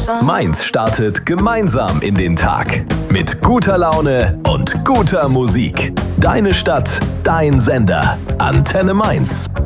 Mainz startet gemeinsam in den Tag. Mit guter Laune und guter Musik. Deine Stadt, dein Sender. Antenne Mainz.